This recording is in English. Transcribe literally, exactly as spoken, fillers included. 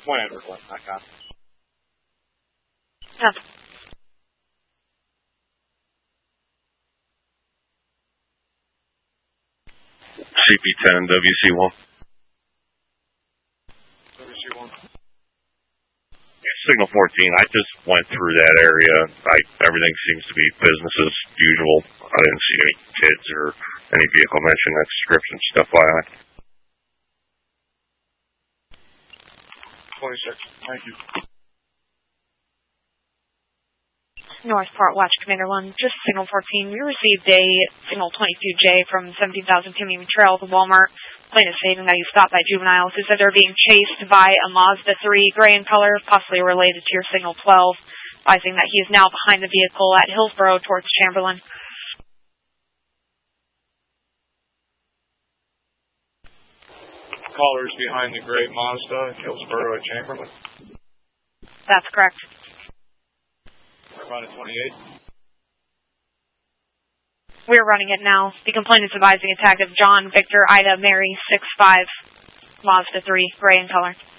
Point Edward one, not con. Yeah. C P ten, W C one. W C one. Signal fourteen, I just went through that area. I, everything seems to be business as usual. I didn't see any kids or any vehicle mentioned in that description, stuff like that. twenty-six, thank you. Northport Watch Commander one, just Signal fourteen. We received a Signal twenty-two J from seventeen thousand Timmy Trail to Walmart. Plane is stating that you stopped by juveniles. It said they're being chased by a Mazda three, gray in color, possibly related to your Signal twelve, advising that he is now behind the vehicle at Hillsborough towards Chamberlain. Callers behind the gray Mazda, Hillsborough at Chamberlain. That's correct. Running twenty-eight. We're running it now. The complainant is advising attack of John, Victor, Ida, Mary, six five, Mazda three, gray in color.